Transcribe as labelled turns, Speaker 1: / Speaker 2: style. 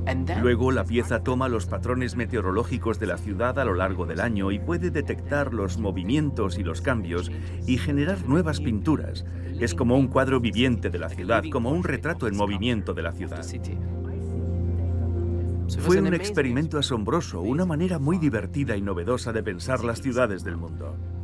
Speaker 1: Luego, la pieza toma los patrones meteorológicos de la ciudad a lo largo del año y puede detectar los movimientos y los cambios y generar nuevas pinturas. Es como un cuadro viviente de la ciudad, como un retrato en movimiento de la ciudad. Fue un experimento asombroso, una manera muy divertida y novedosa de pensar las ciudades del mundo.